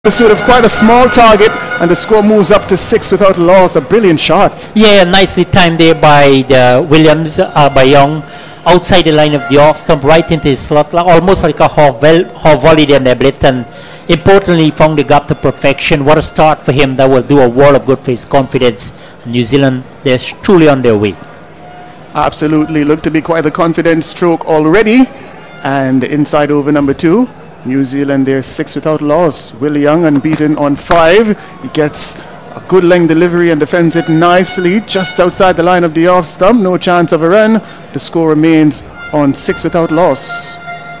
Pursuit of quite a small target, and the score moves up to 6 without loss. A brilliant shot. Yeah, nicely timed there by the Williams, by Young, outside the line of the off stump, right into his slot, almost like a half volley there, Neblet, and importantly found the gap to perfection. What a start for him! That will do a world of good for his confidence. New Zealand, they're truly on their way. Absolutely, looked to be quite a confident stroke already, and inside over number 2. New Zealand, they're 6 without loss. Will Young unbeaten on 5. He gets a good length delivery and defends it nicely just outside the line of the off stump. No chance of a run. The score remains on 6 without loss.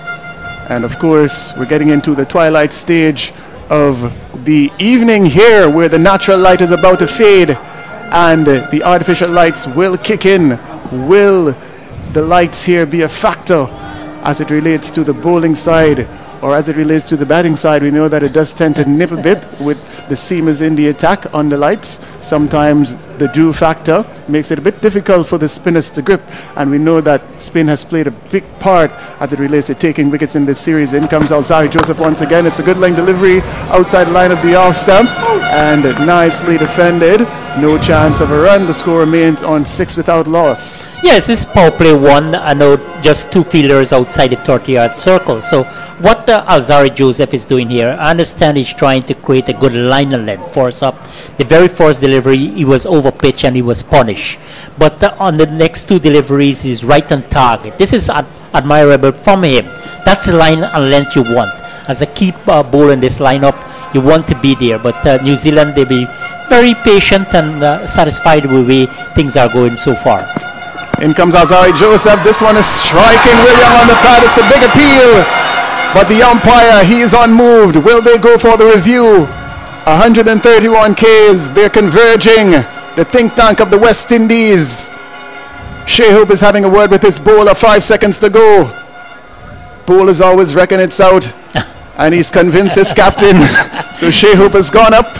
And of course, we're getting into the twilight stage of the evening here, where the natural light is about to fade and the artificial lights will kick in. Will the lights here be a factor as it relates to the bowling side? Or as it relates to the batting side? We know that it does tend to nip a bit with the seamers in the attack on the lights. Sometimes the dew factor makes it a bit difficult for the spinners to grip, and we know that spin has played a big part as it relates to taking wickets in this series. In comes Alzarri Joseph once again. It's a good length delivery outside the line of the off stump, and nicely defended. No chance of a run. The score remains on 6 without loss. Yes, this power play one. I know just 2 fielders outside the 30-yard circle. So what Alzarri Joseph is doing here, I understand he's trying to create a good line and length, force up. The very first delivery, he was over pitch and he was punished. But on the next 2 deliveries, he's right on target. This is admirable from him. That's the line and length you want. As a key bowler in this lineup, you want to be there. But New Zealand, they be very patient and satisfied with the way things are going so far. In comes Alzarri Joseph. This one is striking William on the pad. It's a big appeal. But the umpire, he is unmoved. Will they go for the review? 131 Ks. They're converging. The think tank of the West Indies. Shai Hope is having a word with his bowler. 5 seconds to go. Bowlers always reckon it's out. And he's convinced his captain. So Shai Hope has gone up.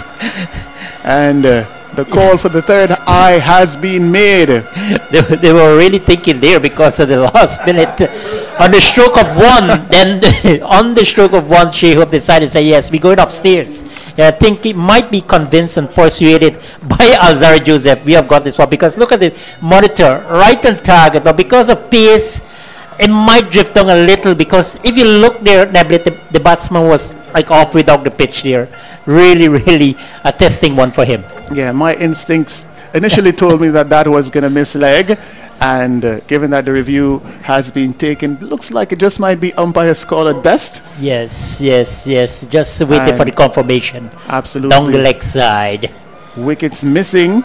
And the call for the third eye has been made. They were really thinking there because of the last minute. On the stroke of 1, then on the stroke of 1, Shai Hope decided to say, yes, we're going upstairs. I think he might be convinced and persuaded by Alzarri Joseph. We have got this one because look at the monitor, right on target. But because of pace, it might drift down a little, because if you look there, the batsman was like off without the pitch there. Really a testing one for him. Yeah, my instincts initially told me that was going to miss leg. And given that the review has been taken, looks like it just might be umpire's call at best. Yes. Just waiting for the confirmation. Absolutely. Down the leg side. Wickets missing.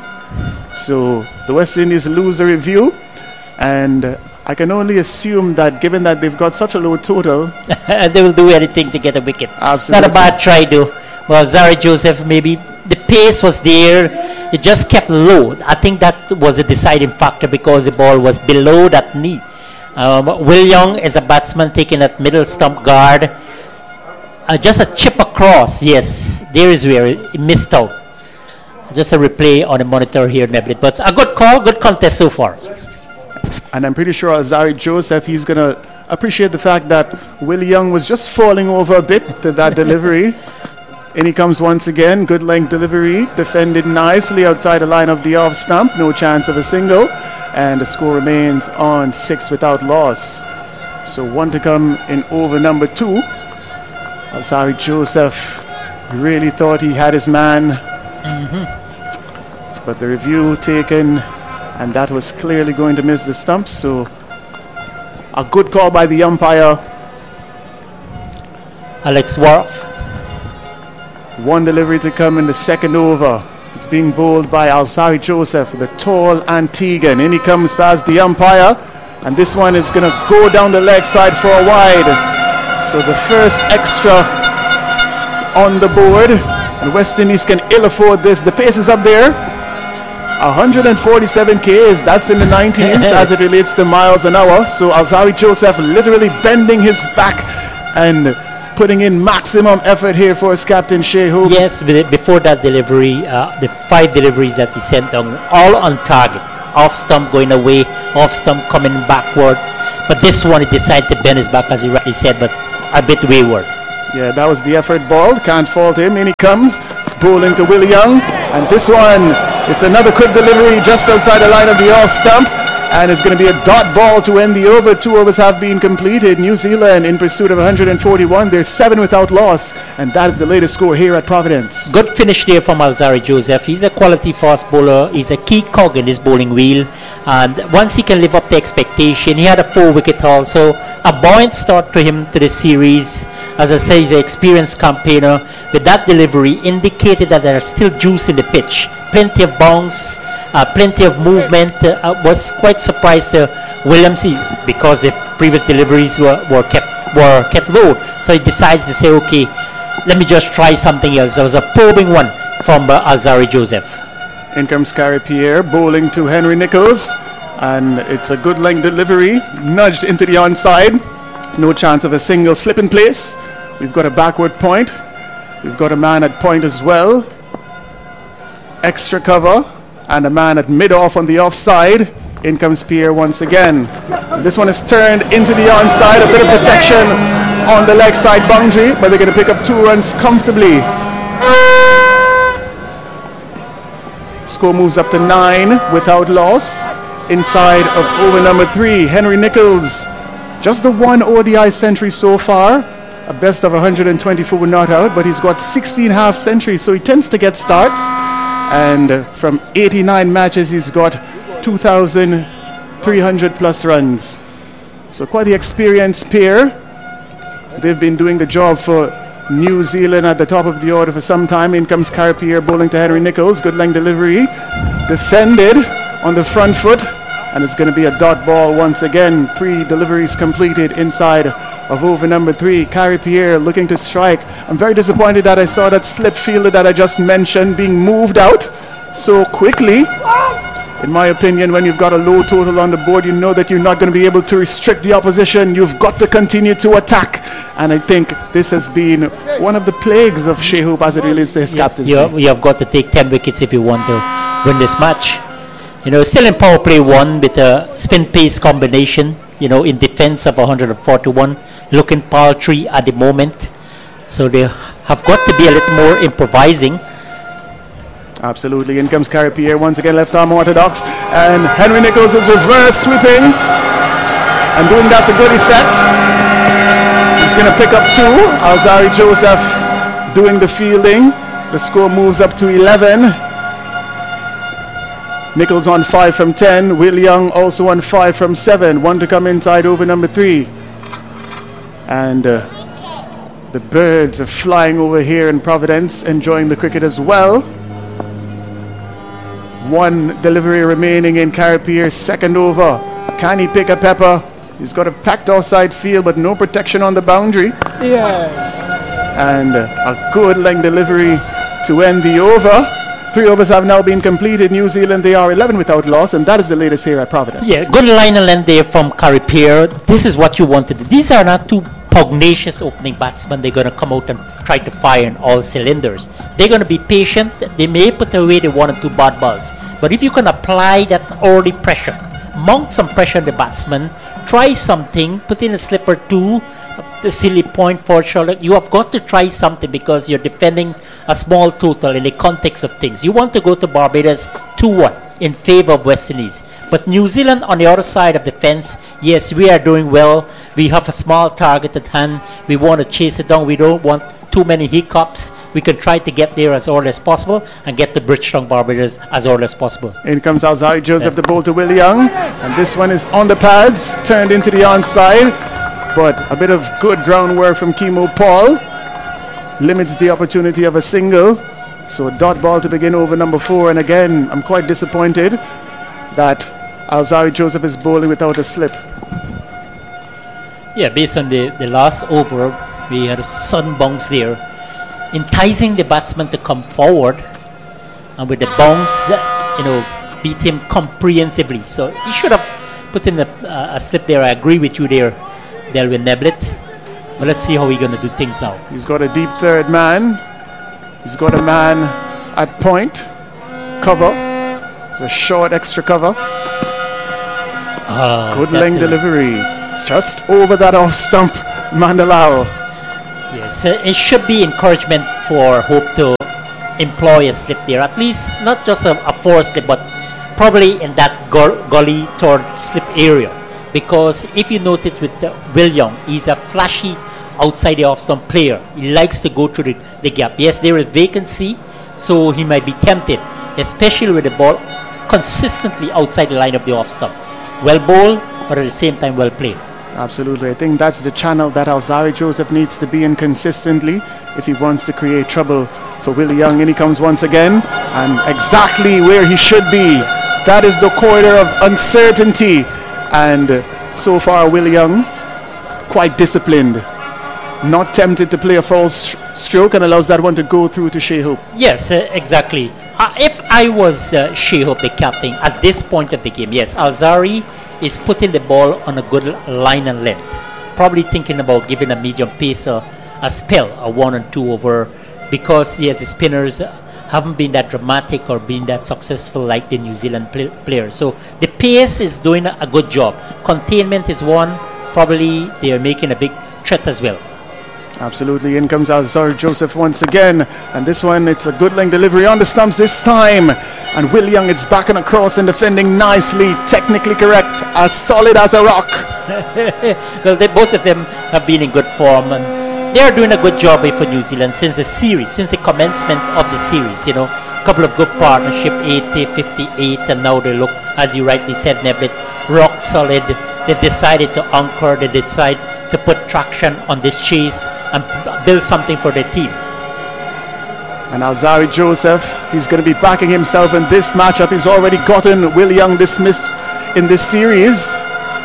So the West Indies lose the review. And I can only assume that given that they've got such a low total, they will do anything to get a wicket. Absolutely. Not a bad try though. Well, Alzarri Joseph, maybe the pace was there. It just kept low. I think that was a deciding factor because the ball was below that knee. Will Young is a batsman taking that middle stump guard. Just a chip across. Yes, there is where he missed out. Just a replay on the monitor here, Neblet. But a good call, good contest so far. And I'm pretty sure Alzarri Joseph, he's going to appreciate the fact that Will Young was just falling over a bit to that delivery. In he comes once again. Good length delivery. Defended nicely outside the line of the off stump. No chance of a single. And the score remains on 6 without loss. So 1 to come in over number 2. Alzarri Joseph really thought he had his man. But the review taken, and that was clearly going to miss the stumps. So a good call by the umpire. Alex Wharf. 1 delivery to come in the second over. It's being bowled by Alzarri Joseph, the tall Antiguan. In he comes past the umpire, and this one is going to go down the leg side for a wide. So the first extra on the board, and West Indies can ill afford this. The pace is up there. 147 Ks, that's in the 90s as it relates to miles an hour. So Alzarri Joseph literally bending his back and putting in maximum effort here for his captain, Shai Hope. Yes, before that delivery, the 5 deliveries that he sent down, all on target. Off stump going away, off stump coming backward. But this one, he decided to bend his back, as he rightly said, but a bit wayward. Yeah, that was the effort ball. Can't fault him. In he comes, bowling to Willie Young. And this one, it's another quick delivery just outside the line of the off stump. And it's going to be a dot ball to end the over. 2 overs have been completed. New Zealand in pursuit of 141. They're 7 without loss. And that is the latest score here at Providence. Good finish there from Alzarri Joseph. He's a quality fast bowler. He's a key cog in his bowling wheel. And once he can live up to expectation, he had a 4-wicket haul. So a buoyant start to him to the series. As I say, he's an experienced campaigner. With that delivery, indicated that there is still juice in the pitch. Plenty of bounce. Plenty of movement. Was quite surprised Williams because the previous deliveries were kept low. So he decided to say, okay, let me just try something else. There was a probing one from Alzarri Joseph. In comes Gary Pierre bowling to Henry Nichols, and it's a good length delivery, nudged into the onside. No chance of a single slip in place. We've got a backward point. We've got a man at point as well. Extra cover. And a man at mid-off on the offside. In comes Pierre once again. This one is turned into the onside. A bit of protection on the leg side boundary, but they're going to pick up 2 runs comfortably. Score moves up to 9 without loss. Inside of over number 3, Henry Nichols. Just the 1 ODI century so far. A best of 124 not out, but he's got 16 half centuries, so he tends to get starts. And from 89 matches, he's got 2,300 plus runs. So quite the experienced pair. They've been doing the job for New Zealand at the top of the order for some time. In comes Gary Pierre bowling to Henry Nichols. Good length delivery. Defended on the front foot. And it's going to be a dot ball once again. 3 deliveries completed inside of over number 3. Gary Pierre looking to strike. I'm very disappointed that I saw that slip fielder that I just mentioned being moved out so quickly. In my opinion, when you've got a low total on the board, you know that you're not going to be able to restrict the opposition. You've got to continue to attack. And I think this has been one of the plagues of Shai Hope as it relates to his captaincy. You have got to take 10 wickets if you want to win this match. Still in power play 1 with a spin-pace combination. In defense of 141, looking paltry at the moment. So they have got to be a little more improvising. Absolutely. In comes Gary Pierre once again, left arm orthodox. And Henry Nichols is reverse sweeping and doing that to good effect. He's going to pick up 2. Alzarri Joseph doing the fielding. The score moves up to 11. Nichols on 5 from 10. Will Young also on 5 from 7. 1 to come inside over number 3. And the birds are flying over here in Providence, enjoying the cricket as well. 1 delivery remaining in Gary Pierre's second over. Can he pick a pepper? He's got a packed offside field, but no protection on the boundary. Yeah. And a good length delivery to end the over. 3 overs have now been completed. New Zealand, they are 11 without loss, and that is the latest here at Providence. Yeah, good line and length there from Gary Pierre. This is what you wanted. These are not 2 pugnacious opening batsmen. They're going to come out and try to fire on all cylinders. They're going to be patient. They may put away the 1 or 2 bad balls. But if you can apply that early pressure, mount some pressure on the batsman, try something, put in a slip or 2, the silly point for Charlotte. You have got to try something because you're defending a small total in the context of things. You want to go to Barbados 2-1 in favor of West Indies. But New Zealand on the other side of the fence, yes, we are doing well. We have a small target at hand. We want to chase it down. We don't want too many hiccups. We can try to get there as early as possible and get to Bridgetown Barbados as early as possible. In comes Alzarri Joseph, the ball to Will Young. And this one is on the pads, turned into the onside. But a bit of good groundwork from Kimo Paul limits the opportunity of a single. So a dot ball to begin over number 4. And again, I'm quite disappointed that Alzarri Joseph is bowling without a slip. Yeah, based on the last over, we had a sudden bounce there, enticing the batsman to come forward. And with the bounce, beat him comprehensively. So he should have put in a slip there. I agree with you there, Delwyn Neblett. But let's see how we're going to do things now. He's got a deep third man. He's got a man at point. Cover. It's a short extra cover. Good length delivery. Just over that off stump, Mandalao. Yes, it should be encouragement for Hope to employ a slip there. At least not just a forced slip, but probably in that gully toward slip area. Because if you notice with Will Young, he's a flashy outside the off-stump player. He likes to go through the gap. Yes, there is vacancy, so he might be tempted, especially with the ball consistently outside the line of the off-stump. Well bowled, but at the same time well played. Absolutely. I think that's the channel that Alzarri Joseph needs to be in consistently if he wants to create trouble for Willie Young. And he comes once again, and exactly where he should be. That is the corridor of uncertainty. And so far, Willie Young, quite disciplined. Not tempted to play a false stroke, and allows that one to go through to Shai Hope. Yes, exactly. If I was Shai Hope, the captain, at this point of the game, yes, Alzarri is putting the ball on a good line and length. Probably thinking about giving a medium pacer a spell, a 1 and 2 over, because yes, the spinners haven't been that dramatic or been that successful like the New Zealand players. So the pace is doing a good job. Containment is one. Probably they are making a big threat as well. Absolutely. In comes Alzarri Joseph once again, and this one, it's a good length delivery on the stumps this time, and Will Young is back and across and defending nicely, technically correct, as solid as a rock. Well, both of them have been in good form, and they are doing a good job for New Zealand since the commencement of the series. A couple of good partnership, 80, 58, and now they look, as you rightly said, Neblet, rock solid. They decided to anchor, they decide to put traction on this chase and build something for their team. And Alzarri Joseph, he's going to be backing himself in this matchup. He's already gotten Will Young dismissed in this series.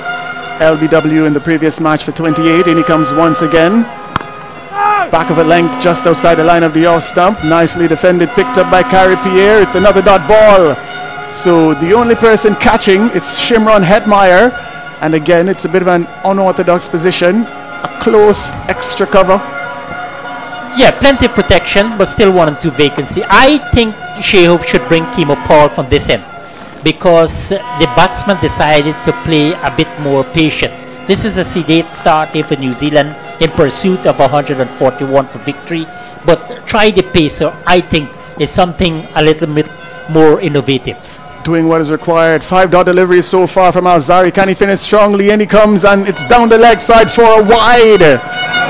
LBW in the previous match for 28, and he comes once again. Back of a length just outside the line of the off stump. Nicely defended, picked up by Carrie Pierre. It's another dot ball. So the only person catching, it's Shimron Hetmeyer. And again, it's a bit of an unorthodox position. A close extra cover. Yeah, plenty of protection, but still 1 and 2 vacancy. I think Shai Hope should bring Kimo Paul from this end, because the batsman decided to play a bit more patient. This is a sedate start here for New Zealand in pursuit of 141 for victory. But try the pacer, I think, is something a little bit more innovative. Doing what is required. 5-dot delivery so far from Alzarri. Can he finish strongly? And he comes, and it's down the leg side for a wide.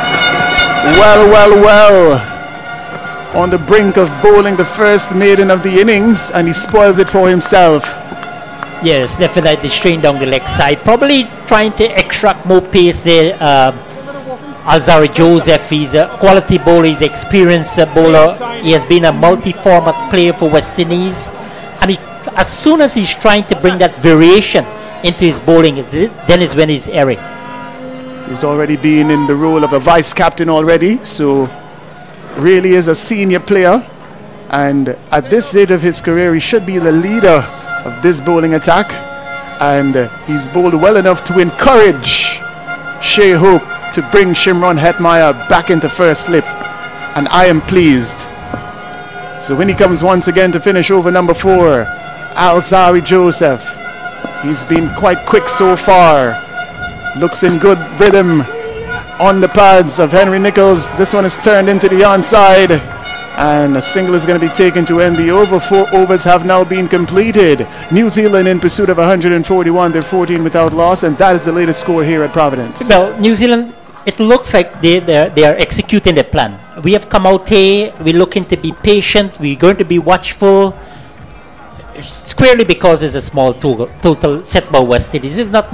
Well. On the brink of bowling the first maiden of the innings, and he spoils it for himself. Yes, definitely strained down the leg side. Probably trying to extract more pace there. Alzarri Joseph, he's a quality bowler, he's an experienced bowler. He has been a multi-format player for West Indies. And as soon as he's trying to bring that variation into his bowling, then is when he's erring. He's already been in the role of a vice captain already, so really is a senior player. And at this stage of his career, he should be the leader of this bowling attack. And he's bowled well enough to encourage Shai Hope to bring Shimron Hetmeyer back into first slip. And I am pleased. So when he comes once again to finish over number 4, Alzarri Joseph. He's been quite quick so far. Looks in good rhythm on the pads of Henry Nicholls. This one is turned into the onside, and a single is going to be taken to end the over. 4 overs have now been completed. New Zealand in pursuit of 141. They're 14 without loss, and that is the latest score here at Providence. Well, New Zealand, it looks like they are executing the plan. We have come out here, we're looking to be patient, we're going to be watchful, squarely because it's a small total set by West Indies. It's not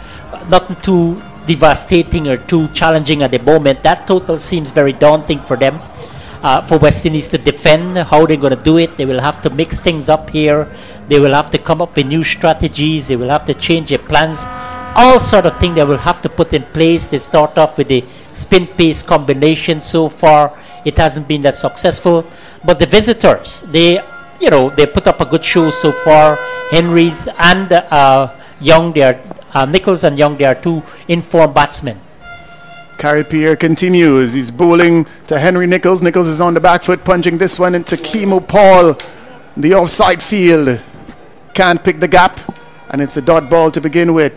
too devastating or too challenging at the moment. That total seems very daunting for them. For West Indies to defend, how they're going to do it. They will have to mix things up here. They will have to come up with new strategies. They will have to change their plans. All sort of things they will have to put in place. They start off with the spin-pace combination. So far, it hasn't been that successful. But the visitors, they put up a good show so far. Henry's and Young, Nicholls and Young, they are 2 informed batsmen. Carrie Pierre continues. He's bowling to Henry Nicholls. Nicholls is on the back foot, punching this one into Kimo Paul. The offside field. Can't pick the gap, and it's a dot ball to begin with.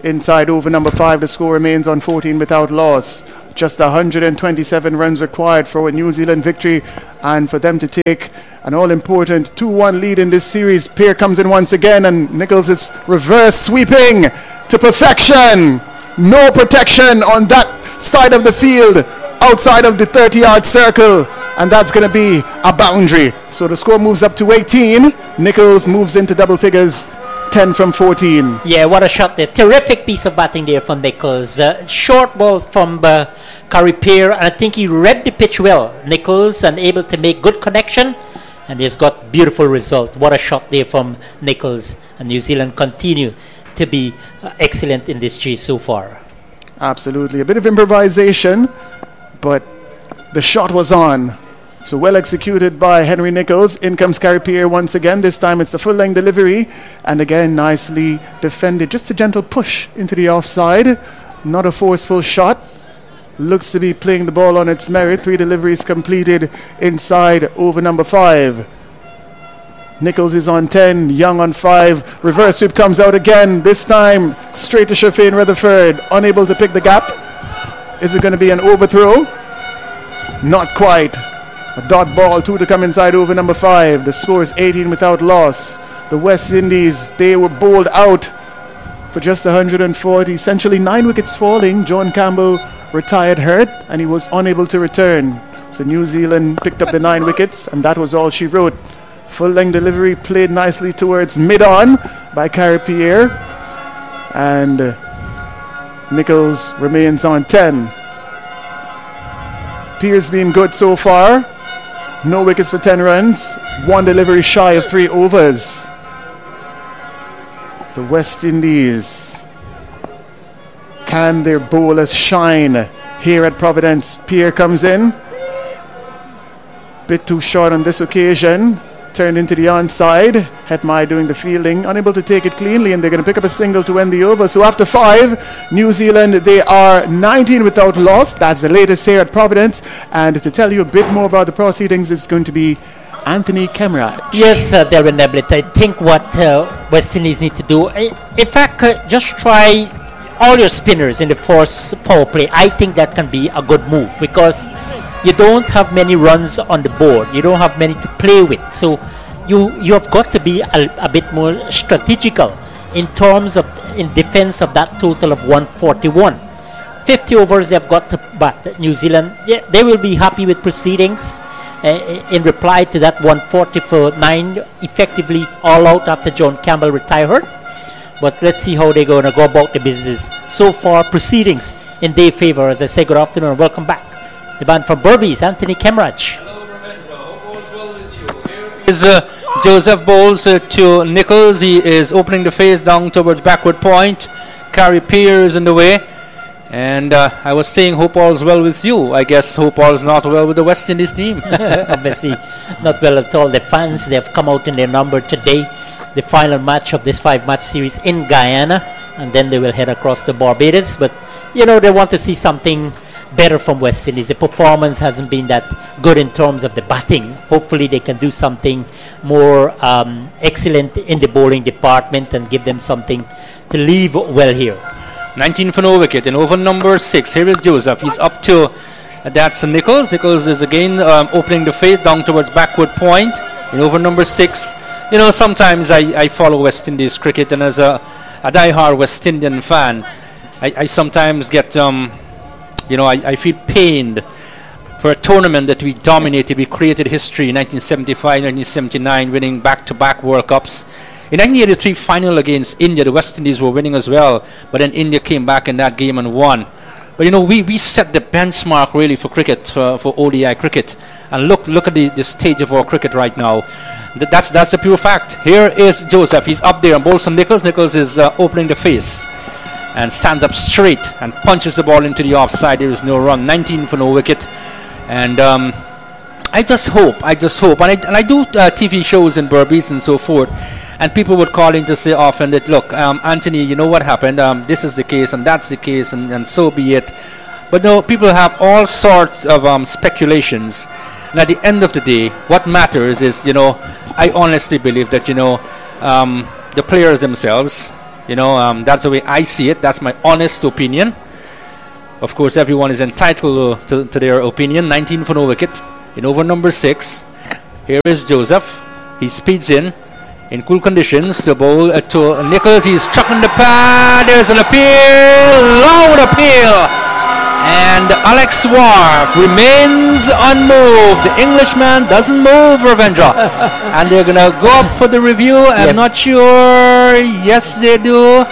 inside over number 5. The score remains on 14 without loss. Just 127 runs required for a New Zealand victory and for them to take an all-important 2-1 lead in this series. Peer comes in once again and Nichols is reverse sweeping to perfection. No protection on that side of the field outside of the 30-yard circle, and that's going to be a boundary. So the score moves up to 18. Nichols moves into double figures, 10 from 14. Yeah, what a shot there. Terrific piece of batting there from Nichols. Short ball from Curry Peer, and I think he read the pitch well, Nichols, and able to make good connection, and he's got beautiful result. What a shot there from Nichols, and New Zealand continue to be excellent in this G so far. Absolutely. A bit of improvisation, but the shot was on. So well executed by Henry Nichols. In comes Curry Peer once again. This time it's a full-length delivery. And again, nicely defended. Just a gentle push into the offside. Not a forceful shot. Looks to be playing the ball on its merit. 3 deliveries completed inside over number 5. Nichols is on 10. Young on 5. Reverse sweep comes out again. This time straight to Shafane Rutherford. Unable to pick the gap. Is it going to be an overthrow? Not quite. A dot ball, 2 to come inside over number 5. The score is 18 without loss. The West Indies, they were bowled out for just 140. Essentially 9 wickets falling. John Campbell retired hurt and he was unable to return. So New Zealand picked up the 9 wickets and that was all she wrote. Full length delivery played nicely towards mid-on by Curry Peer. And Nichols remains on 10. Peer's been good so far. No wickets for 10 runs. 1 delivery shy of 3 overs. The West Indies. Can their bowlers shine here at Providence? Peer comes in. Bit too short on this occasion. Turned into the onside. Hetmai doing the fielding. Unable to take it cleanly, and they're going to pick up a single to end the over. So after 5, New Zealand, they are 19 without loss. That's the latest here at Providence. And to tell you a bit more about the proceedings, it's going to be Anthony Kemraj. Yes, Darren Neblett. I think what West Indies need to do, in fact, just try all your spinners in the first power play. I think that can be a good move because you don't have many runs on the board. You don't have many to play with. So you have got to be a bit more strategical in terms of in defense of that total of 141. 50 overs they've got to bat. New Zealand, yeah, they will be happy with proceedings in reply to that 140 for 9, effectively all out after John Campbell retired. But let's see how they're going to go about the business. So far, proceedings in their favor. As I say, good afternoon and welcome back. The band from Berbice, Anthony Kemraj. Hello, Ravenza. Hope all's well with you. Here is Joseph bowls to Nichols. He is opening the face down towards backward point. Curry Peer is in the way. And I was saying, hope all's well with you. I guess hope all's not well with the West Indies team. Obviously, not well at all. The fans, they have come out in their number today. The final match of this 5-match series in Guyana. And then they will head across to Barbados. But, you know, they want to see something better from West Indies. The performance hasn't been that good in terms of the batting. Hopefully they can do something more excellent in the bowling department and give them something to leave well here. 19 for no wicket in over number 6. Here is Joseph. He's up to that's Nichols. Nichols is again opening the face down towards backward point in over number 6. You know, sometimes I follow West Indies cricket, and as a die-hard West Indian fan, I sometimes get I feel pained for a tournament that we dominated. We created history in 1975, 1979, winning back-to-back World Cups. In 1983 final against India, the West Indies were winning as well, but then India came back in that game and won. But you know, we set the benchmark really for cricket, for ODI cricket. And look at the stage of our cricket right now. That's the pure fact. Here is Joseph. He's up there and bowls on Nichols. Nichols is opening the face and stands up straight and punches the ball into the offside. There is no run. 19 for no wicket. And I just hope, and I do TV shows in Berbice and so forth, and people would call in to say often that, look, Anthony, you know what happened, this is the case and that's the case, and so be it. But no, people have all sorts of speculations, and at the end of the day, what matters is, I honestly believe that, the players themselves, That's the way I see it. That's my honest opinion. Of course, everyone is entitled to their opinion. 19 for no wicket in over number 6. Here is Joseph. He speeds in cool conditions. The ball to Nichols. He's chucking the pad. There's an appeal. Loud appeal. And Alex Wharf remains unmoved. The Englishman doesn't move, Ravindra. And they're going to go up for the review. I'm not sure. Yes, they do.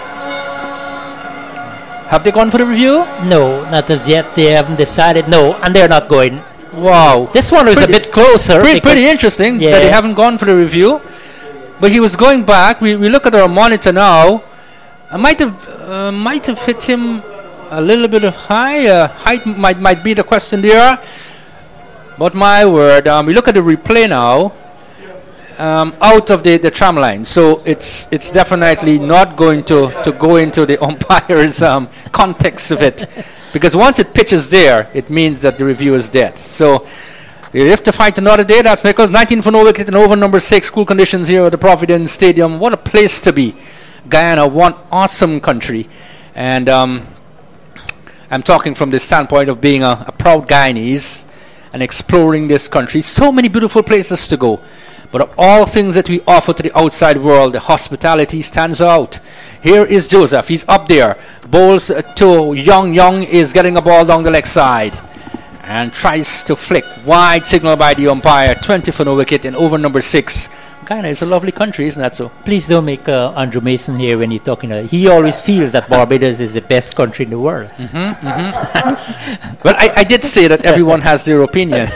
Have they gone for the review? No, not as yet. They haven't decided. No, and they're not going. Wow. This one was a bit closer. Pretty interesting that they haven't gone for the review. But he was going back. We look at our monitor now. I might have hit him a little bit of high. Height might be the question there. But my word, we look at the replay now. Out of the tram line, so it's definitely not going to go into the umpire's context of it, because once it pitches there, it means that the review is dead. So they have to fight another day. That's Nichols. 19 for no wicket in over number 6. Cool conditions here at the Providence Stadium. What a place to be. Guyana, one awesome country, and I'm talking from the standpoint of being a proud Guyanese and exploring this country. So many beautiful places to go. But of all things that we offer to the outside world, the hospitality stands out. Here is Joseph. He's up there. Bowls to Young. Young is getting a ball down the leg side and tries to flick. Wide signal by the umpire. 20 for no wicket in over number 6. Guyana is a lovely country, isn't that so? Please don't make Andrew Mason here when you're talking. He always feels that Barbados is the best country in the world. Well, I did say that everyone has their opinion.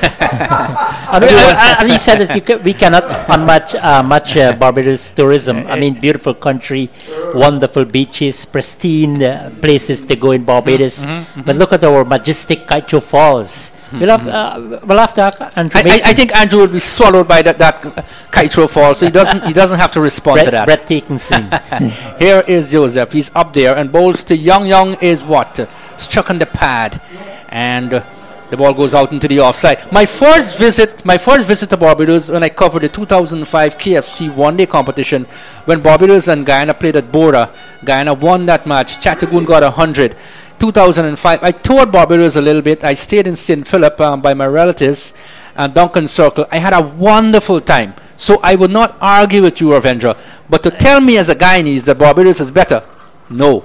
He said that we cannot match Barbados tourism. I mean, beautiful country, wonderful beaches, pristine places to go in Barbados. But look at our majestic Kaito Falls. We'll have to ask Andrew Mason. I think Andrew will be swallowed by that Kaito Falls. So he doesn't have to respond to that. Breathtaking scene. Here is Joseph. He's up there and bowls to Young. Young is what? Struck on the pad, and the ball goes out into the offside. My first visit to Barbados, when I covered the 2005 KFC one-day competition, when Barbados and Guyana played at Bora. Guyana won that match. Chattagoon got 100. 2005, I toured Barbados a little bit. I stayed in St. Philip by my relatives and Duncan Circle. I had a wonderful time. So I would not argue with you, Ravindra. But to tell me as a Guyanese that Barbados is better, no.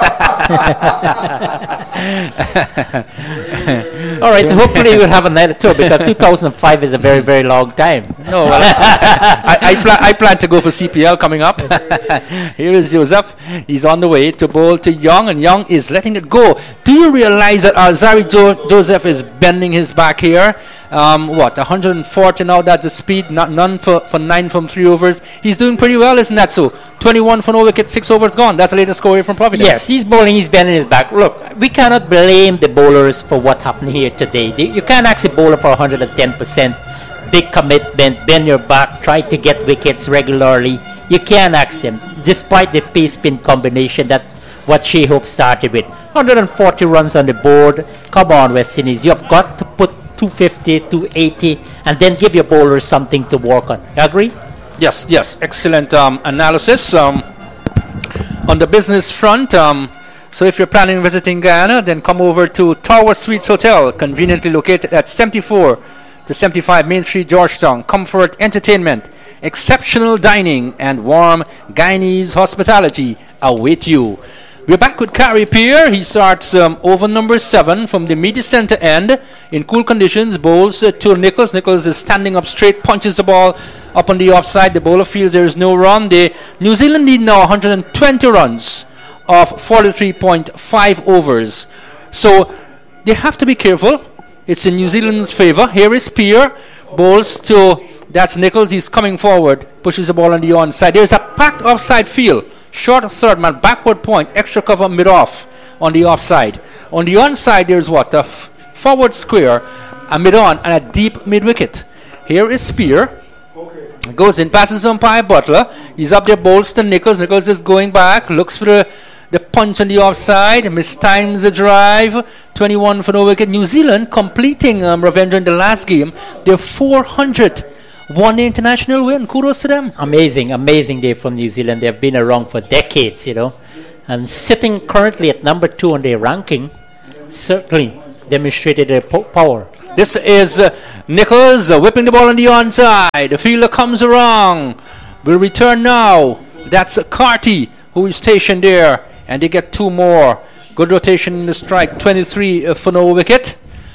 All right, hopefully we'll have another tour, because 2005 is a very, very long time. No, well, I plan to go for CPL coming up. Here is Joseph. He's on the way to bowl to Young, and Young is letting it go. Do you realize that Alzarri Joseph is bending his back here? 140 now, that's the speed. None for 9 from 3 overs. He's doing pretty well, isn't that so? 21 for no wicket, 6 overs gone. That's the latest score here from Providence. Yes, he's bowling, he's bending his back. Look, we cannot blame the bowlers for what happened here today. You can't ask a bowler for 110%. Big commitment, bend your back, try to get wickets regularly. You can't ask them. Despite the pace spin combination, that's what Shea Hope started with. 140 runs on the board. Come on, West Indies. You have got to put 250, 280, and then give your bowlers something to work on. You agree? Yes. Excellent analysis. On the business front, so if you're planning on visiting Guyana, then come over to Tower Suites Hotel, conveniently located at 74 to 75 Main Street, Georgetown. Comfort, entertainment, exceptional dining, and warm Guyanese hospitality await you. We're back with Gary Peer. He starts over number 7 from the media center end in cool conditions. Bowls to Nichols. Nichols is standing up straight, punches the ball up on the offside. The bowler feels there is no run. New Zealand need now 120 runs of 43.5 overs. So they have to be careful. It's in New Zealand's favor. Here is Peer. Bowls to, that's Nichols. He's coming forward. Pushes the ball on the onside. There's a packed offside field. Short third man, backward point, extra cover mid-off on the offside. On the onside, there's what? A forward square, a mid-on, and a deep mid-wicket. Here is Spear. Goes in, passes umpire Butler. He's up there, bowls to Nichols. Nichols is going back, looks for the punch on the offside, mistimes the drive. 21 for no wicket. New Zealand completing Ravindra in the last game. Their 400 won the international win. Kudos to them. Amazing day from New Zealand. They've been around for decades, and sitting currently at number 2 on their ranking, certainly demonstrated their power. This is Nichols whipping the ball on the onside. The fielder comes around. Will return now. That's Carty who is stationed there, and they get 2 more. Good rotation in the strike. 23 for no wicket.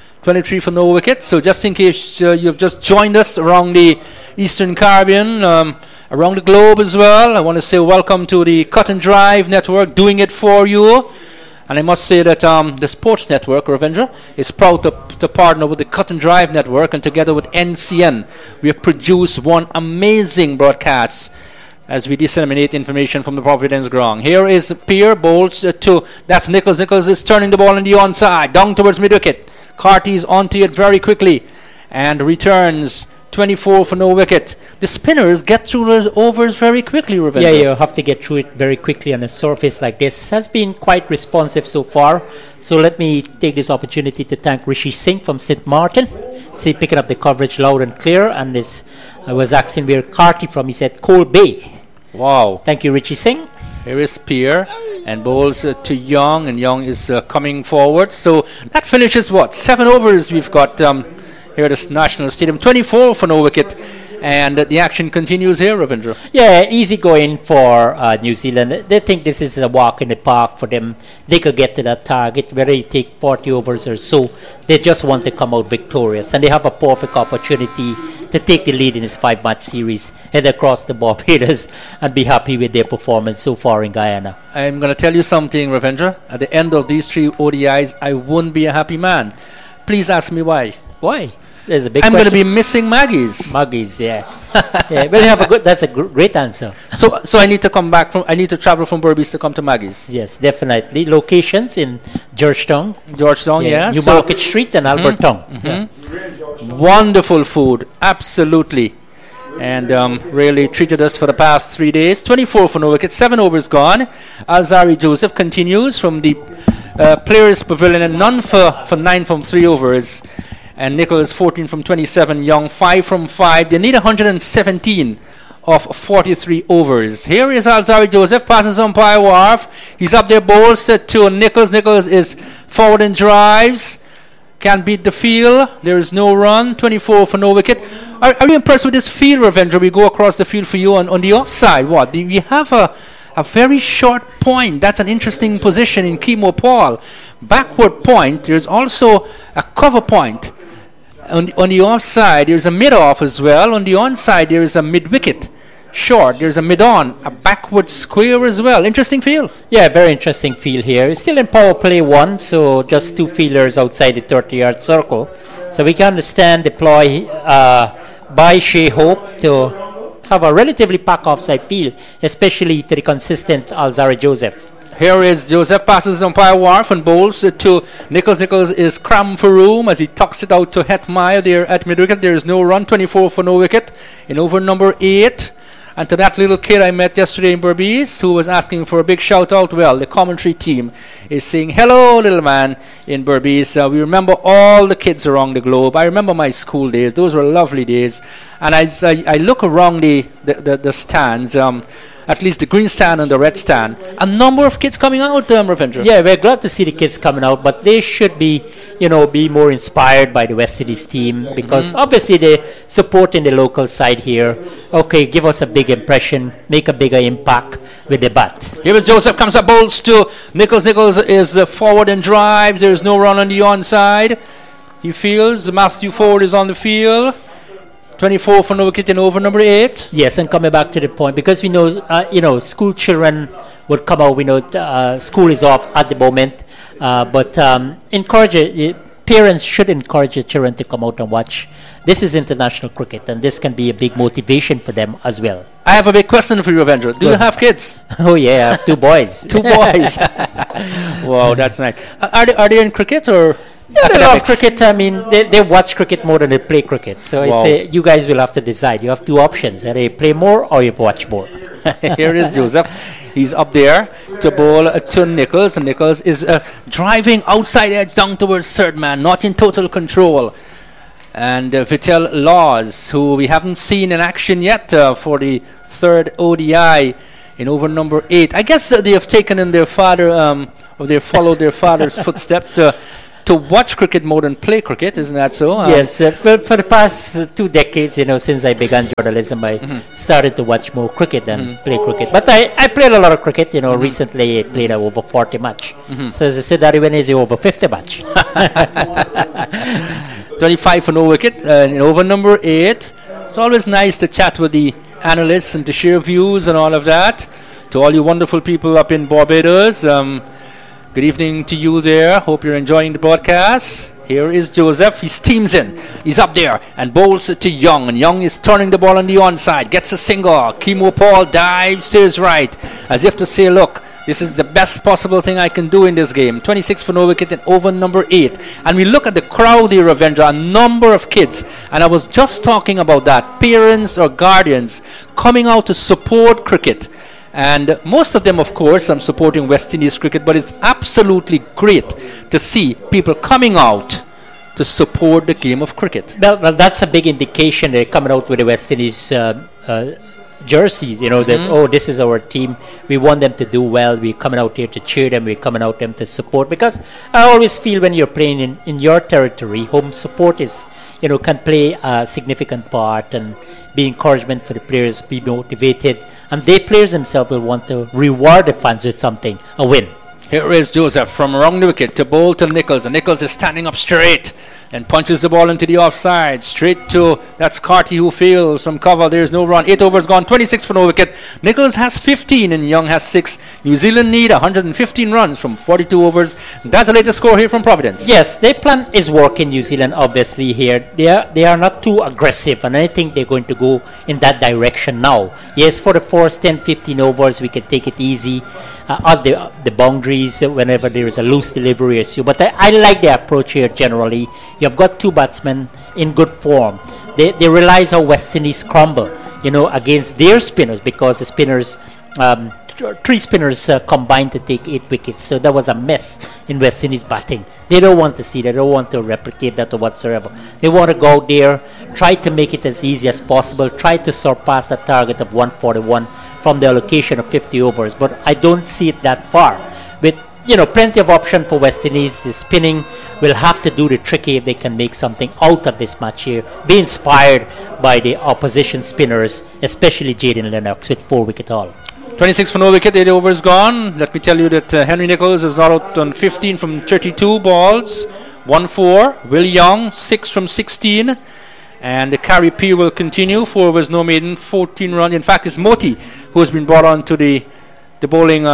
23 for no wicket. So just in case you've just joined us around the Eastern Caribbean, around the globe as well, I want to say welcome to the Cut and Drive Network, doing it for you. And I must say that the Sports Network, Ravindra, is proud to partner with the Cut and Drive Network, and together with NCN, we have produced one amazing broadcast as we disseminate information from the Providence ground. Here is Pierre bowls to, that's Nichols. Nichols is turning the ball on the onside, down towards mid-wicket. Carty's onto it very quickly and returns. 24 for no wicket. The spinners get through those overs very quickly, Ravindra. Yeah, you have to get through it very quickly on a surface like this. Has been quite responsive so far. So let me take this opportunity to thank Rishi Singh from St. Martin. See, picking up the coverage loud and clear. And this, I was asking where Carty from. He said Cole Bay. Wow. Thank you, Richie Singh. Here is Pierre and bowls to Young, and Young is coming forward. So that finishes what? 7 overs we've got here at the National Stadium. 24 for no wicket. And the action continues here, Ravindra. Yeah, easy going for New Zealand. They think this is a walk in the park for them. They could get to that target, whether it take 40 overs or so. They just want to come out victorious. And they have a perfect opportunity to take the lead in this 5-match series, head across the Barbados, and be happy with their performance so far in Guyana. I'm going to tell you something, Ravindra. At the end of these 3 ODIs, I wouldn't be a happy man. Please ask me why. Why? There's a big I'm going to question. be missing Maggie's. Maggie's, yeah. Yeah, well, you have a good. That's a great answer. So I need to come back I need to travel from Berbice to come to Maggie's. Yes, definitely. Locations in Georgetown, Yeah. Newmarket Street, and Albertown. Yeah. Wonderful food, absolutely, and really treated us for the past 3 days. 24 for no wicket, 7 overs gone. Alzarri Joseph continues from the Players Pavilion, and none for 9 from 3 overs. And Nichols 14 from 27, Young 5 from 5. They need 117 of 43 overs. Here is Alzarri Joseph, passes umpire Wharf. He's up there, bowls to Nichols. Nichols is forward and drives. Can't beat the field. There is no run. 24 for no wicket. Are you impressed with this field, Ravindra? We go across the field for you on the offside. What? We have a very short point. That's an interesting position in Kemo Paul. Backward point. There's also a cover point. On the offside, there's a mid-off as well. On the onside, there is a mid-wicket short. There's a mid-on, a backward square as well. Interesting field. Yeah, very interesting field here. It's still in power play 1, so just 2 fielders outside the 30-yard circle. So we can understand deploy by Shea Hope to have a relatively packed offside field, especially to the consistent Alzarri Joseph. Here is Joseph, passes umpire Wharf and bowls to Nichols. Nichols is crammed for room as he tucks it out to Hetmeyer there at mid-wicket. There is no run, 24 for no wicket in over number 8. And to that little kid I met yesterday in Berbice who was asking for a big shout out, well, the commentary team is saying, hello, little man, in Berbice. We remember all the kids around the globe. I remember my school days. Those were lovely days. And as I look around the stands, at least the green stand and the red stand, a number of kids coming out, Ravindra. Yeah, we're glad to see the kids coming out, but they should be more inspired by the West Indies team, because obviously they're supporting the local side here. Okay, give us a big impression, make a bigger impact with the bat. Here is Joseph, comes up, bowls to Nichols. Nichols is forward and drives. There's no run on the onside. He feels Matthew Ford is on the field. 24 for no wicket in over number 8. Yes, and coming back to the point, because we know, school children would come out. We know school is off at the moment, but parents should encourage their children to come out and watch. This is international cricket, and this can be a big motivation for them as well. I have a big question for you, Ravindra. Do you have kids? Oh yeah, I have 2 boys. 2 boys. Wow, that's nice. Are they in cricket or? Yeah, they love cricket. I mean, they watch cricket more than they play cricket. So I say, you guys will have to decide. You have 2 options. Either you play more or you watch more. Here is Joseph. He's up there to bowl to Nichols. And Nichols is driving outside edge down towards third man, not in total control. and Vittel Laws, who we haven't seen in action yet for the third ODI in over number 8. I guess they have taken in their father, or they followed their father's footstep to watch cricket more than play cricket, isn't that so? Yes, well, for the past 2 decades, since I began journalism, I started to watch more cricket than play cricket. But I played a lot of cricket, recently I played over 40 match. So as I said, Darwin is over 50 match. 25 for no wicket in over number 8. It's always nice to chat with the analysts and to share views and all of that. To all you wonderful people up in Barbados, good evening to you there. Hope you're enjoying the broadcast. Here is Joseph. He steams in. He's up there and bowls to Young. And Young is turning the ball on the onside. Gets a single. Kimo Paul dives to his right as if to say, look, this is the best possible thing I can do in this game. 26 for no wicket in over number 8. And we look at the crowd here, Ravindra, a number of kids. And I was just talking about that. Parents or guardians coming out to support cricket. And most of them, of course, I'm supporting West Indies cricket, but it's absolutely great to see people coming out to support the game of cricket. Well, that's a big indication they're coming out with the West Indies jerseys. That, this is our team. We want them to do well. We're coming out here to cheer them. We're coming out them to support. Because I always feel when you're playing in your territory, home support is, can play a significant part and be encouragement for the players, be motivated. And the players themselves will want to reward the fans with something, a win. Here is Joseph from around the wicket to bowl to Nichols. And Nichols is standing up straight and punches the ball into the offside. Straight to, that's Carty who fails from cover. There's no run. 8 overs gone, 26 for no wicket. Nichols has 15 and Young has 6. New Zealand need 115 runs from 42 overs. That's the latest score here from Providence. Yes, their plan is working, New Zealand, obviously here. They are not too aggressive, and I think they're going to go in that direction now. Yes, for the first 10, 15 overs, we can take it easy. At the boundaries whenever there is a loose delivery issue. But I like the approach here generally. You have got 2 batsmen in good form. They realize how West Indies crumble, against their spinners, because the spinners, 3 spinners combined to take 8 wickets. So that was a mess in West Indies batting. They don't want to see that. They don't want to replicate that or whatsoever. They want to go out there, try to make it as easy as possible, try to surpass the target of 141 from the allocation of 50 overs, but I don't see it that far. With plenty of option for West Indies, the spinning will have to do the tricky if they can make something out of this match here. Be inspired by the opposition spinners, especially Jaden Lennox with 4 wicket haul. 26 for no wicket, 8 overs gone. Let me tell you that Henry Nichols is not out on 15 from 32 balls. 1-4. Will Young 6 from 16. And the carry P will continue. 4 overs, no maiden, 14 runs. In fact, it's Moti who has been brought on to the bowling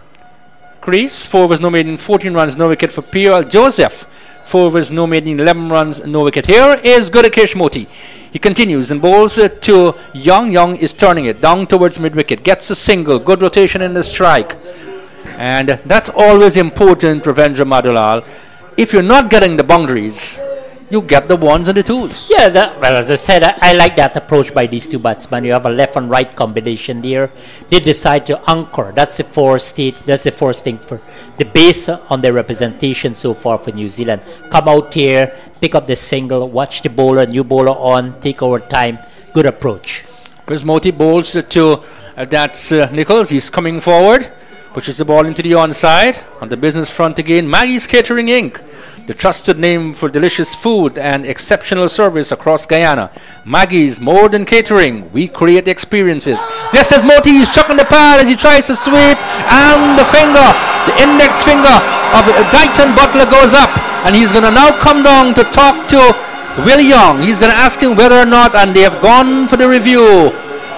crease. 4 overs, no maiden, 14 runs, no wicket for Pierre Joseph. 4 overs, no maiden, 11 runs, no wicket. Here is Gudakesh Moti. He continues and bowls to Young. Young is turning it down towards mid-wicket. Gets a single. Good rotation in the strike. And that's always important, Ravindra Madulal. If you're not getting the boundaries, you get the 1s and the 2s. Yeah, well, as I said, I like that approach by these 2 batsmen. You have a left and right combination there. They decide to anchor. That's the first stage. That's the first thing for the base on their representation so far for New Zealand. Come out here, pick up the single, watch the bowler, new bowler on, take our time. Good approach. Chris Moti bowls to that's Nichols. He's coming forward. Pushes the ball into the onside. On the business front again, Maggie's Catering Inc., the trusted name for delicious food and exceptional service across Guyana. Maggie's, more than catering, we create experiences. This is Moti, he's chucking the pad as he tries to sweep, and the index finger of Dighton Butler goes up, and he's going to now come down to talk to Will Young. He's going to ask him whether or not, and they have gone for the review.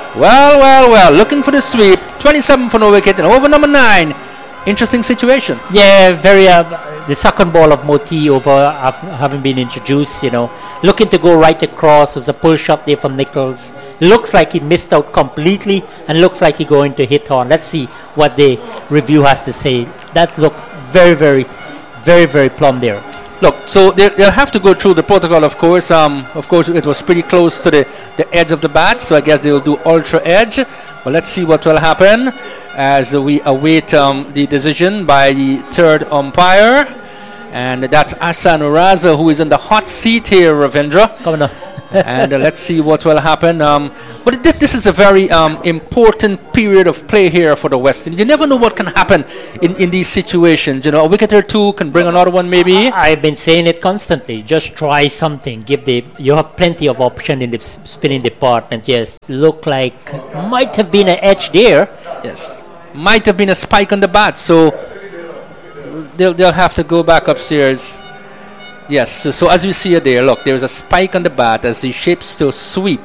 Well, looking for the sweep. 27 for no wicket and over number 9. Interesting situation. Yeah, very. The second ball of Moti over having been introduced, looking to go right across, was a pull shot there from Nichols. Looks like he missed out completely and looks like he's going to hit on. Let's see what the review has to say. That looked very, very, very, very plumb there. Look, so they'll have to go through the protocol, of course. Of course, it was pretty close to the edge of the bat, so I guess they'll do ultra edge. But let's see what will happen as we await the decision by the third umpire. And that's Asan Raza, who is in the hot seat here, Ravindra. Come on. And let's see what will happen. But this is a very important period of play here for the West Indies. You never know what can happen in these situations. You know, a wicket or two can bring another one maybe. I've been saying it constantly. Just try something. You have plenty of option in the spinning department. Yes, look like might have been an edge there. Yes, might have been a spike on the bat. So they'll have to go back upstairs. Yes, so as we see it there, look, there's a spike on the bat as he shapes to sweep.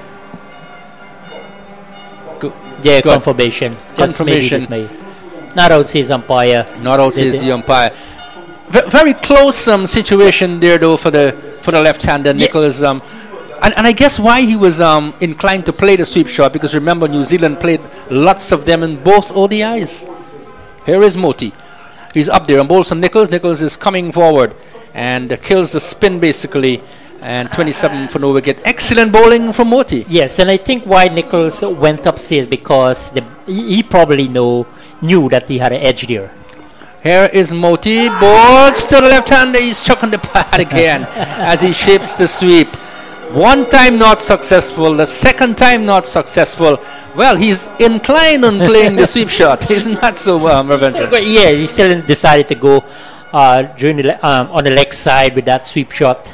Yeah, confirmation. Just Confirmation. maybe not out, says umpire. Not out, says the umpire. Very close situation there, though, for the left-hander, Nichols. And I guess why he was inclined to play the sweep shot, because remember, New Zealand played lots of them in both ODIs. Here is Moti. He's up there and bowls on Nichols. Nichols is coming forward and kills the spin, basically. And 27 for no wicket. Excellent bowling from Moti. Yes, and I think why Nichols went upstairs because he probably knew that he had an edge there. Here is Moti. Bowls to the left-hander. He's chucking the pad again as he shapes the sweep. One time not successful. The second time not successful. Well, he's inclined on playing the sweep shot. Isn't that so, Ravindra? Yeah, he still decided to go on the leg side with that sweep shot.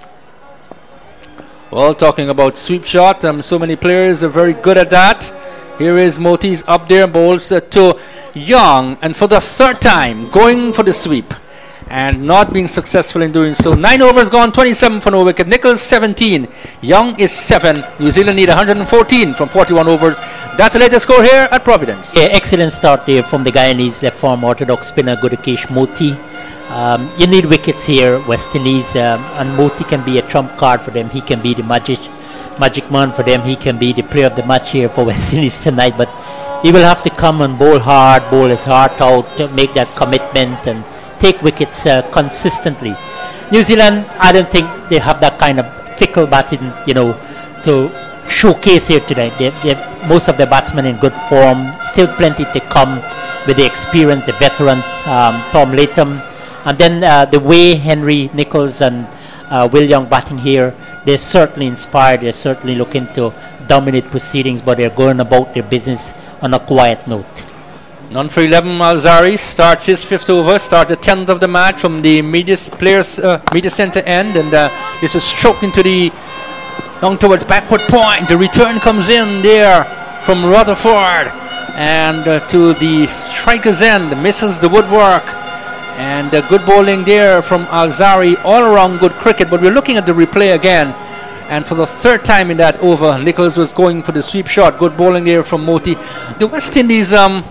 Well, talking about sweep shot, so many players are very good at that. Here is Moti's up there, bowls to Young, and for the third time, going for the sweep and not being successful in doing so. 9 overs gone, 27 for no wicket. Nichols 17, Young is 7. New Zealand need 114 from 41 overs. That's the latest score here at Providence. Yeah, excellent start there from the Guyanese left-arm orthodox spinner Gudakesh Moti. You need wickets here, West Indies, and Moti can be a trump card for them. He can be the magic man for them. He can be the player of the match here for West Indies tonight. But he will have to come and bowl hard, bowl his heart out, to make that commitment and take wickets consistently. New Zealand, I don't think they have that kind of fickle batting, to showcase here tonight. They have most of the batsmen in good form. Still plenty to come with the experience, the veteran Tom Latham. And then the way Henry Nichols and Will Young batting here, they're certainly inspired. They're certainly looking to dominate proceedings, but they're going about their business on a quiet note. None for 11, Alzari starts his 5th over, starts the 10th of the match from the media centre end, and this is stroked into the down towards backward point. The return comes in there from Rutherford and to the striker's end, misses the woodwork. And good bowling there from Alzari, all around good cricket. But we're looking at the replay again. And for the third time in that over, Nichols was going for the sweep shot. Good bowling there from Moti. The West Indies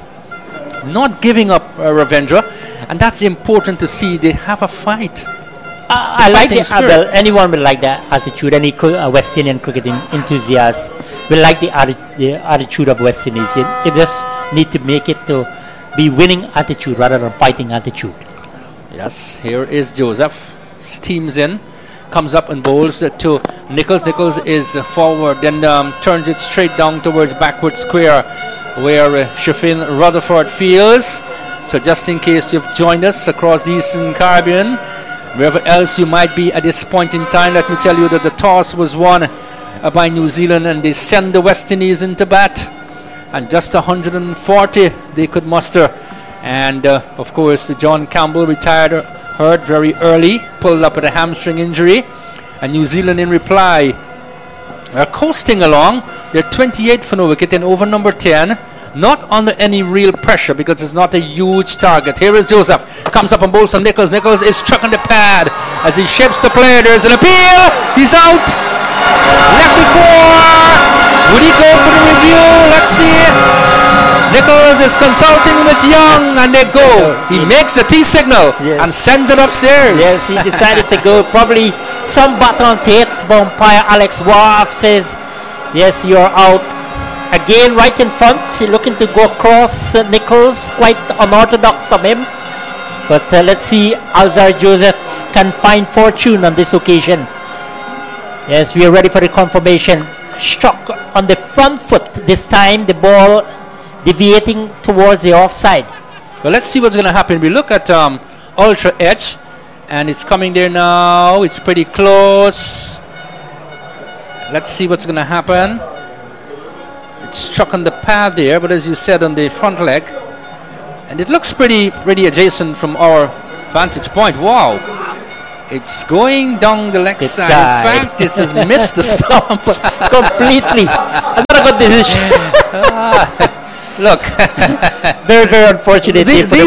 not giving up, Ravindra. And that's important to see. They have a fight. I like the anyone will like that attitude. Any West Indian cricket enthusiast will like the attitude of West Indies. You just need to make it to be winning attitude rather than fighting attitude. Yes, here is Joseph. Steams in, comes up and bowls to Nichols. Nichols is forward, then turns it straight down towards backward square where Shafin Rutherford fields. So just in case you've joined us across the Eastern Caribbean, wherever else you might be at this point in time, let me tell you that the toss was won by New Zealand and they send the West Indies into bat. And just 140 they could muster. And of course, John Campbell retired hurt very early, pulled up with a hamstring injury. And New Zealand in reply are coasting along. They're 28 for no wicket in over number 10. Not under any real pressure because it's not a huge target. Here is Joseph. Comes up and bowls on Nichols. Nichols is chucking the pad as he shapes the player. There's an appeal. He's out. Left before. Would he go for the review? Let's see. Nichols is consulting with Young and they go. He makes a T signal and sends it upstairs. Yes, he decided to go. Probably some bat on tape. Umpire Alex Wharf says, yes, you're out. Again, right in front, looking to go across Nichols. Quite unorthodox from him. But let's see, Alzar Joseph can find fortune on this occasion. Yes, we are ready for the confirmation. Struck on the front foot this time, the ball deviating towards the offside. Well, let's see what's going to happen. We look at Ultra Edge. And it's coming there now. It's pretty close. Let's see what's going to happen. It's struck on the pad there, but as you said, on the front leg. And it looks pretty adjacent from our vantage point. Wow. It's going down the leg side. In fact, this has missed the stumps. Completely. Another good decision. Look. Very, very unfortunate.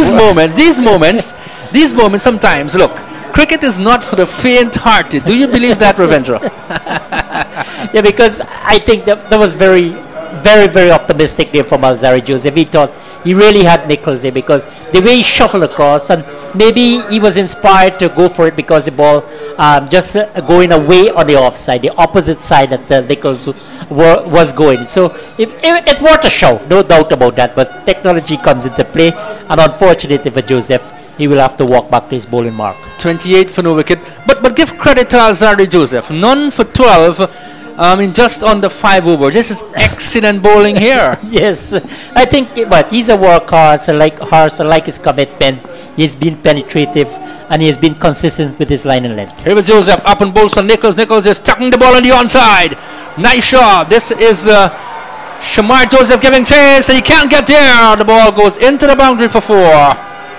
These moments sometimes, look, cricket is not for the faint-hearted. Do you believe that, Ravindra? Yeah, because I think that was very, very optimistic there from Alzarri Joseph. He thought he really had Nichols there because the way he shuffled across, and maybe he was inspired to go for it because the ball just going away on the offside, the opposite side that Nichols was going. So it worth a show, no doubt about that. But technology comes into play, and unfortunately for Joseph, he will have to walk back to his bowling mark. 28 for no wicket. But give credit to Alzarri Joseph. None for 12. In just under 5 overs. This is excellent bowling here. Yes, I think, but he's a workhorse, like his commitment. He's been penetrative and he has been consistent with his line and length. Here with Joseph up and bowls to Nichols. Nichols is tucking the ball on the onside. Nice shot. This is Shamar Joseph giving chase and he can't get there. The ball goes into the boundary for 4.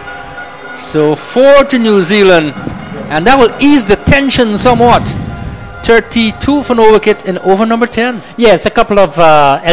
So 4 to New Zealand, and that will ease the tension somewhat. 32 for no wicket in over number 10. Yes, a couple of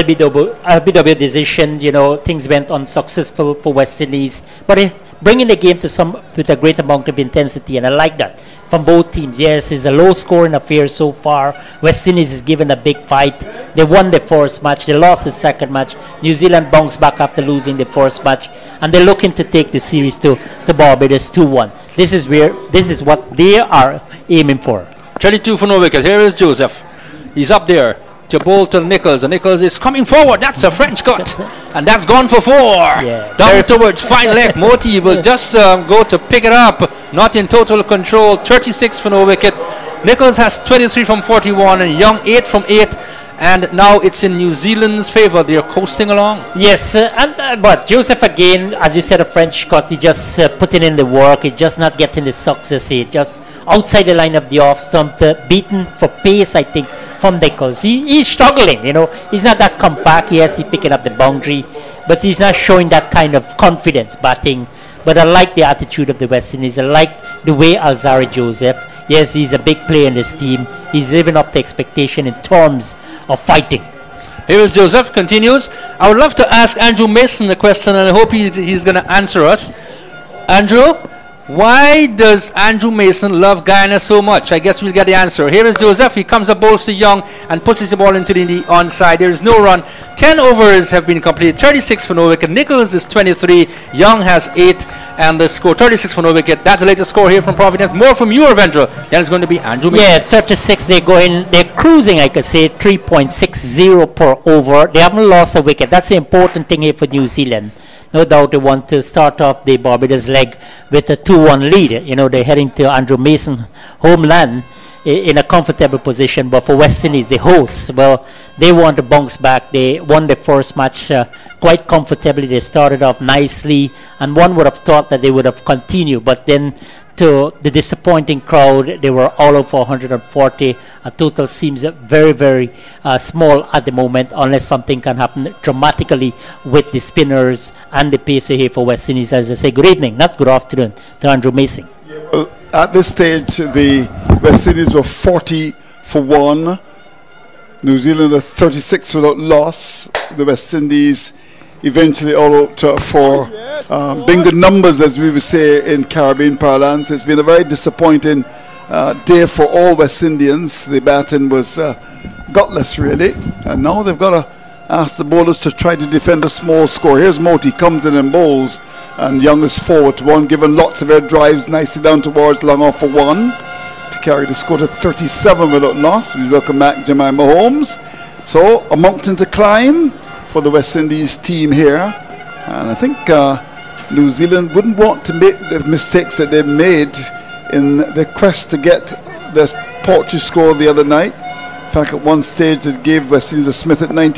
LBW decision. Things went unsuccessful for West Indies, but bringing the game with a great amount of intensity, and I like that from both teams. Yes, it's a low-scoring affair so far. West Indies is given a big fight. They won the first match. They lost the second match. New Zealand bounced back after losing the first match, and they're looking to take the series to Barbados 2-1. This is what they are aiming for. 32 for no wicket. Here is Joseph. He's up there to bowl to Nichols. And Nichols is coming forward. That's a French cut. And that's gone for 4. Yeah, down towards fine leg. Moti will just go to pick it up. Not in total control. 36 for no wicket. Nichols has 23 from 41. And Young 8 from 8. And now it's in New Zealand's favour. They're coasting along. Yes, but Joseph again, as you said, a French cut. He just putting in the work. He just not getting the success. He just outside the line of the off stump, beaten for pace, I think, from Nichols. He's struggling, He's not that compact. Yes, he's picking up the boundary, but he's not showing that kind of confidence batting. But I like the attitude of the West Indies. I like the way Alzarri Joseph, yes, he's a big player in this team. He's living up to expectation in terms of fighting. Here is Joseph, continues. I would love to ask Andrew Mason a question, and I hope he's going to answer us. Andrew, why does Andrew Mason love Guyana so much? I guess we'll get the answer. Here is Joseph. He comes up, bowls to Young, and pushes the ball into the onside. There is no run. 10 overs have been completed. 36 for no wicket. Nichols is 23. Young has 8. And the score 36 for no wicket. That's the latest score here from Providence. More from you, Ravindra. Then it's going to be Andrew Mason. Yeah, 36. They're cruising, I could say, 3.60 per over. They haven't lost a wicket. That's the important thing here for New Zealand. No doubt they want to start off the Barbados leg with a 2-1 lead. They're heading to Andrew Mason homeland in a comfortable position. But for West Indies, the hosts, well, they want to bounce back. They won the first match quite comfortably. They started off nicely, and one would have thought that they would have continued. But then to the disappointing crowd, they were all out for 140. A total seems very, very small at the moment, unless something can happen dramatically with the spinners and the pacer here for West Indies. As I say, good evening, not good afternoon, to Andrew Mason. Well, at this stage, the West Indies were 40 for 1. New Zealand are 36 without loss. The West Indies eventually all out for bingo numbers, as we would say in Caribbean parlance. It's been a very disappointing day for all West Indians. The batting was gutless, really. And now they've got to ask the bowlers to try to defend a small score. Here's Moti, comes in and bowls. And Young is forward to 1, given lots of air drives nicely down towards long off for 1. To carry the score to 37 without loss. We welcome back Jemima Holmes. So a mountain to climb for the West Indies team here. And I think New Zealand wouldn't want to make the mistakes that they made in the quest to get the Portuguese score the other night. In fact, at one stage it gave West Indies a Smith at 90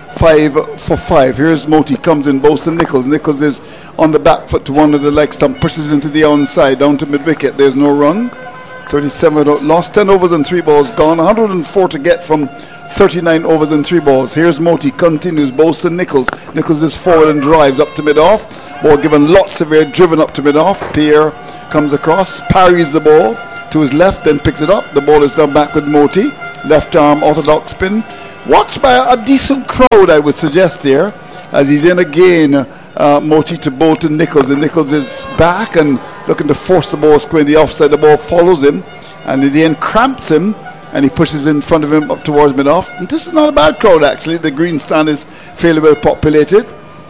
5 for 5. Here's Moti, comes in, bowls to Nichols. Nichols is on the back foot to one of the leg stump, pushes into the onside, down to mid-wicket. There's no run. 37 lost, 10 overs and 3 balls gone. 104 to get from 39 overs and 3 balls. Here's Moti, continues, bowls to Nichols. Nichols is forward and drives up to mid-off. Ball given lots of air, driven up to mid-off. Pierre comes across, parries the ball to his left, then picks it up. The ball is done back with Moti. Left arm orthodox spin. Watched by a decent crowd, I would suggest there, as he's in again. Moti to bowl to Nichols, and Nichols is back and looking to force the ball square in the offside. The ball follows him, and in the end cramps him, and he pushes in front of him up towards mid-off. And this is not a bad crowd, actually. The green stand is fairly well populated.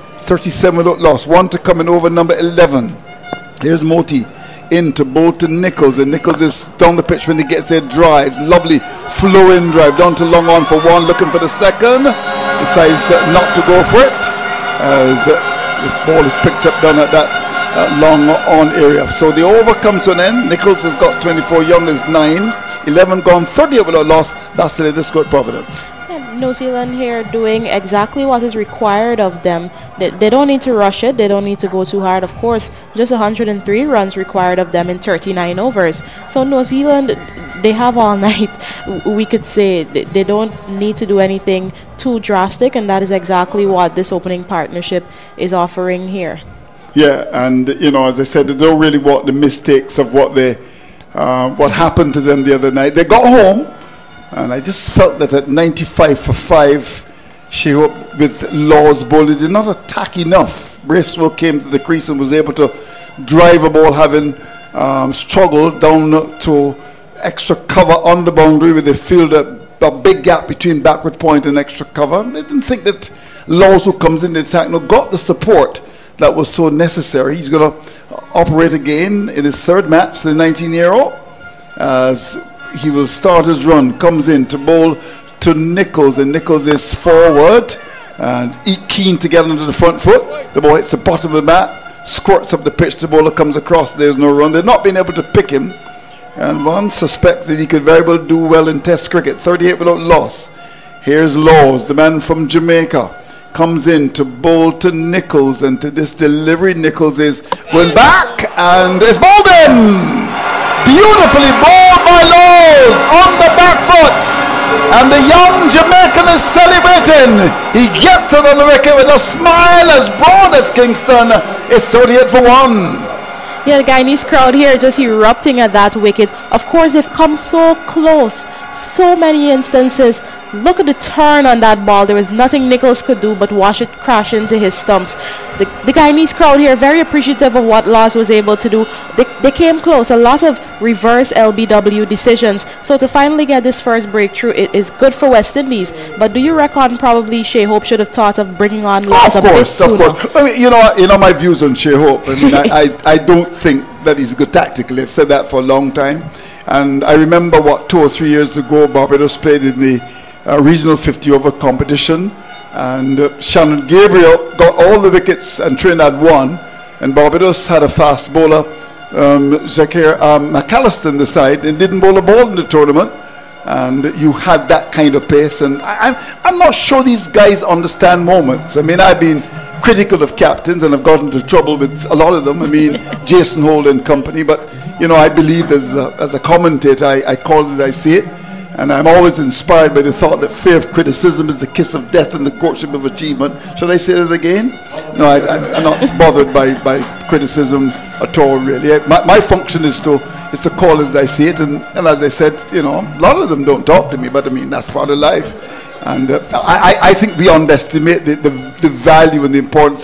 37 without loss, 1 to come in over number 11. Here's Moti in to bowl to Nichols, and Nichols is down the pitch when he gets there, drives, lovely flow-in drive down to long on for 1, looking for the second, decides not to go for it as the ball is picked up down at that long on area. So the over comes to an end. Nichols has got 24, Young is 9, 11 gone, 30 without loss. That's the latest score at Providence. New Zealand here doing exactly what is required of them. They don't need to rush it. They don't need to go too hard. Of course, just 103 runs required of them in 39 overs. So New Zealand, they have all night. We could say they don't need to do anything too drastic, and that is exactly what this opening partnership is offering here. Yeah, and as I said, they don't really want the mistakes of what happened to them the other night. They got home. And I just felt that at 95 for 5, Shehope with Laws bowling did not attack enough. Bracewell came to the crease and was able to drive a ball, having struggled down to extra cover on the boundary with the field a big gap between backward point and extra cover. They didn't think that Laws, who comes in the attack, got the support that was so necessary. He's going to operate again in his third match, the 19-year-old, as he will start his run, comes in to bowl to Nichols, and Nichols is forward and keen to get under the front foot. The ball hits the bottom of the mat, squirts up the pitch, the bowler comes across, there's no run. They've not been able to pick him, and one suspects that he could very well do well in Test cricket. 38 without loss. Here's Laws, the man from Jamaica, comes in to bowl to Nichols, and to this delivery, Nichols is going back and is bowled in. Beautifully bowled by Laws on the back foot, and the young Jamaican is celebrating. He gets it on the wicket with a smile as broad as Kingston. It's 38 for 1. Yeah, the Guyanese crowd here just erupting at that wicket. Of course, they've come so close. So many instances. Look at the turn on that ball. There was nothing Nichols could do but watch it crash into his stumps. The Guyanese crowd here very appreciative of what Laws was able to do. They came close. A lot of reverse LBW decisions. So to finally get this first breakthrough, it is good for West Indies. But do you reckon probably Shehope should have thought of bringing on Laws a bit sooner? Of course. I mean, you know my views on Shehope. I mean, I don't think that he's good tactically. I've said that for a long time. And I remember 2 or 3 years ago, Barbados played in the regional 50-over competition, and Shannon Gabriel got all the wickets and Trinidad won, and Barbados had a fast bowler, Zakir McAllister, in the side, and didn't bowl a ball in the tournament. And you had that kind of pace, and I'm not sure these guys understand moments. I mean, I've been critical of captains and I've gotten into trouble with a lot of them. I mean, Jason Holt and company, but I believe as a commentator, I call it as I see it. And I'm always inspired by the thought that fear of criticism is the kiss of death and the courtship of achievement. Should I say that again? No, I'm not bothered by criticism at all, really. My function is to call as I see it. And as I said, a lot of them don't talk to me, but I mean, that's part of life. And I think we underestimate the value and the importance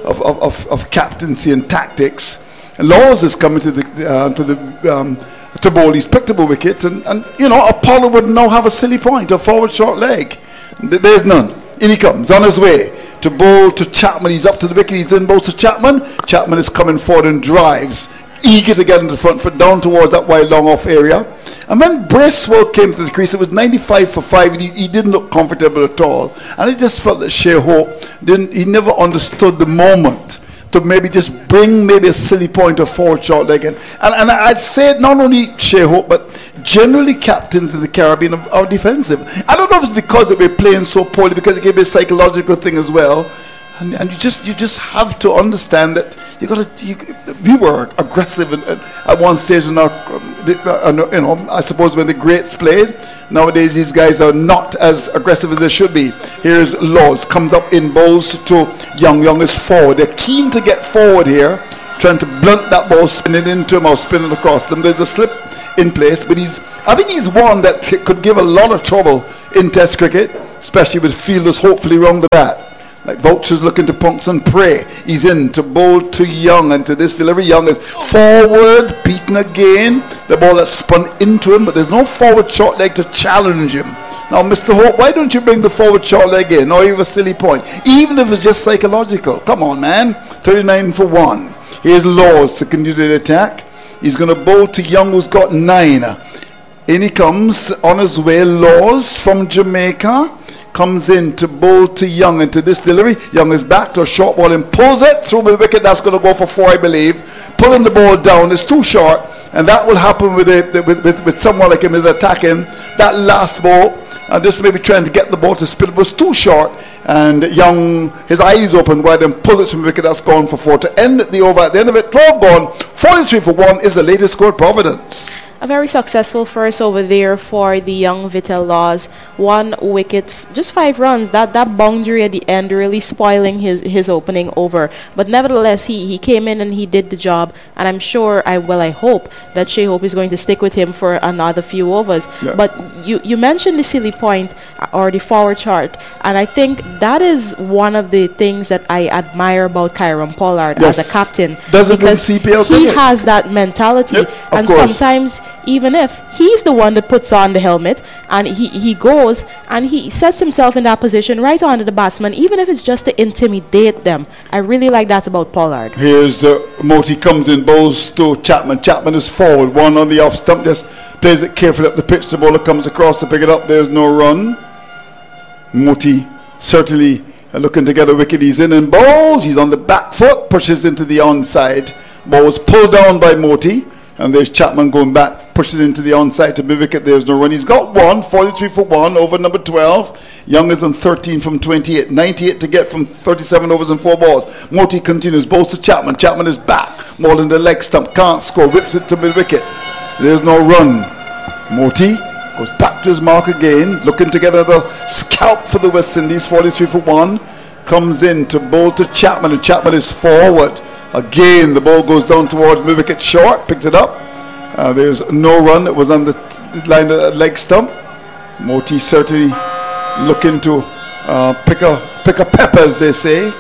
of captaincy and tactics. And Laws is coming to bowl. He's picked up a wicket, and Apollo would now have a silly point, a forward short leg. There's none. In he comes on his way to bowl to Chapman. He's up to the wicket. He's in bowl to Chapman. Chapman is coming forward and drives, eager to get into the front foot down towards that wide long off area. And when Bracewell came to the crease, it was 95 for 5, and he didn't look comfortable at all. And I just felt that Shehope he never understood the moment to maybe just bring maybe a silly point or forward short leg in. And I'd say not only Shea Hope, but generally captains of the Caribbean are defensive. I don't know if it's because that we're playing so poorly, because it can be a psychological thing as well. And you just have to understand that we were aggressive at one stage in our, I suppose when the greats played. Nowadays these guys are not as aggressive as they should be. Here's Laws, comes up in bowls to Young. Young is forward. They're keen to get forward here, trying to blunt that ball, spinning into him or spinning across them. There's a slip in place, but I think he's one that could give a lot of trouble in Test cricket, especially with fielders hopefully round the bat. Like Vultures looking to punks and pray. He's in to bowl to Young, and to this delivery, Young is forward, beaten again. The ball that's spun into him, but there's no forward short leg to challenge him. Now, Mr. Hope, why don't you bring the forward short leg in, or even a silly point, even if it's just psychological? Come on, man. 39 for 1. Here's Laws to continue the attack. He's going to bowl to Young, who's got 9. In he comes on his way. Laws from Jamaica comes in to bowl to Young, into this delivery. Young is back to a short ball and pulls it through the wicket. That's going to go for 4, I believe. Pulling the ball down is too short, and that will happen with someone like him is attacking that last ball. And just maybe trying to get the ball to spin. It was too short, and Young, his eyes open wide and pull it from the wicket. That's gone for 4 to end the over. At the end of it, 12 gone. 43 for 1 is the latest score at Providence. A very successful first over there for the young Vital Laws. 1 wicket, just 5 runs. That boundary at the end really spoiling his opening over. But nevertheless, he came in and he did the job. And I'm sure, I hope that Shea Hope is going to stick with him for another few overs. Yeah. But you mentioned the silly point or the forward chart. And I think that is one of the things that I admire about Kyron Pollard as a captain. Does it in CPL he has that mentality. Yep, and sometimes, even if he's the one that puts on the helmet and he goes and he sets himself in that position right under the batsman, even if it's just to intimidate them. I really like that about Pollard. Here's Moti comes in, bowls to Chapman. Chapman is forward, 1 on the off stump, just plays it carefully up the pitch. The bowler comes across to pick it up. There's no run. Moti certainly looking to get a wicket. He's in and bowls. He's on the back foot, pushes into the onside. Ball was pulled down by Moti. And there's Chapman going back, pushes into the onside to be wicket. There's no run. He's got 1, 43 for 1, over number 12. Young is on 13 from 28. 98 to get from 37 overs and 4 balls. Moti continues, bowls to Chapman. Chapman is back. Ball in the leg stump, can't score. Whips it to mid wicket. There's no run. Moti goes back to his mark again, looking to get another scalp for the West Indies. 43 for 1. Comes in to bowl to Chapman, and Chapman is forward. Again, the ball goes down towards mid wicket short, picks it up. There's no run. It was on the line of the leg stump. Moti certainly looking to pick a pepper, as they say,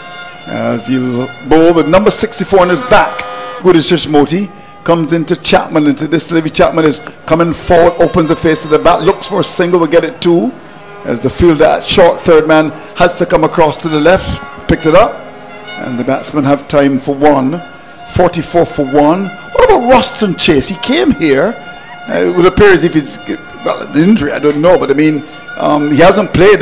as he'll bowl with number 64 on his back. Good as Moti. Comes into Chapman, into this delivery. Chapman is coming forward, opens the face of the bat, looks for a single, will get it 2. As the fielder, short third man, has to come across to the left, picks it up. And the batsmen have time for 1. 44 for 1. What about Roston Chase? He came here. It would appear as if he's, an injury, I don't know. But I mean, he hasn't played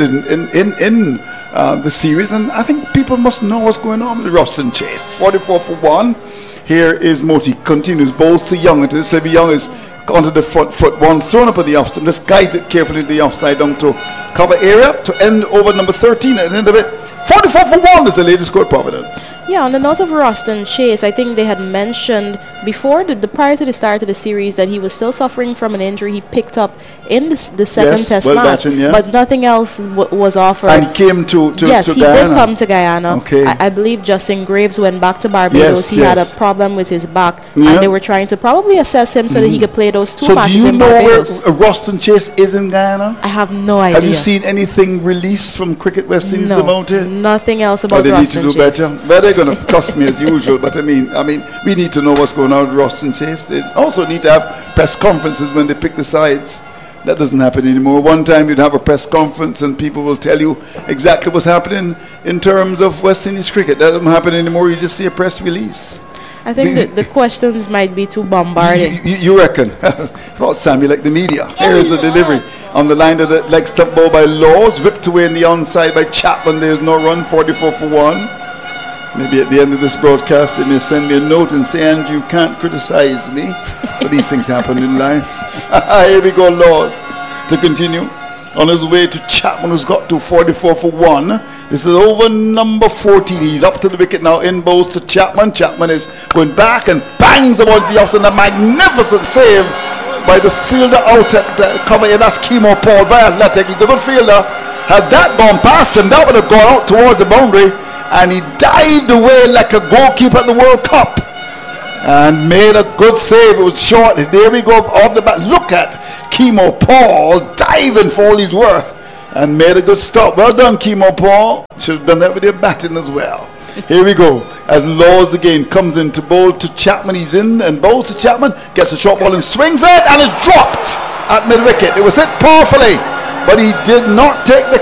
in the series. And I think people must know what's going on with Roston Chase. 44 for 1. Here is Moti. Continues. Bowls to Young. Into this, Young is onto the front foot. 1 thrown up at the off stump. Just guides it carefully to the offside down to cover area to end over number 13 at the end of it. 44 for 1 is the latest score at Providence. Yeah, on the note of Roston Chase, I think they had mentioned before prior to the start of the series that he was still suffering from an injury he picked up in the second test match, but nothing else was offered. And he came to yes, he Guyana. did come to Guyana. Okay. I believe Justin Graves went back to Barbados. He had a problem with his back, and they were trying to probably assess him so that he could play those 2 matches in Barbados. So do you know where Roston Chase is in Guyana? I have no idea. Have you seen anything released from Cricket West Indies about it? Nothing else about Roston Chase. They need to do better. Well, they're going to cuss me as usual, but I mean, we need to know what's going on with Roston Chase. They also need to have press conferences when they pick the sides. That doesn't happen anymore. One time you'd have a press conference and people will tell you exactly what's happening in terms of West Indies cricket. That doesn't happen anymore. You just see a press release. I think the questions might be too bombarding. You reckon? I thought Sammy like the media. Here's the delivery. On the line of the leg stump ball by Laws, whipped away in the onside by Chapman. There's no run. 44 for 1. Maybe at the end of this broadcast, they may send me a note and say, and you can't criticize me. But these things happen in life. Here we go, Lords. To continue. On his way to Chapman, who's got to 44 for 1. This is over number 14. He's up to the wicket now. In bowls to Chapman. Chapman is going back and bangs about the offside. A magnificent save by the fielder out at the cover. And that's Kemo Paul. Very athletic. He's a good fielder. Had that gone past him, that would have gone out towards the boundary. And he dived away like a goalkeeper at the World Cup and made a good save. It was short. There we go, off the bat. Look at Kemo Paul diving for all he's worth and made a good stop. Well done, Kemo Paul. Should have done that with your batting as well. Here we go, as Laws again comes in to bowl to Chapman. He's in and bowls to Chapman, gets a short ball and swings it, and it's dropped at mid-wicket. It was hit powerfully, but he did not take the